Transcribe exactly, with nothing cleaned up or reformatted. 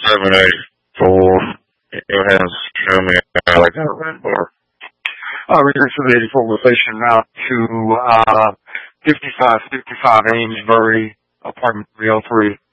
seven eighty-four. It has shown me how I got a red bar. Uh, return seven eighty-four location now to, uh, fifty-five fifty-five Amesbury, apartment three oh three.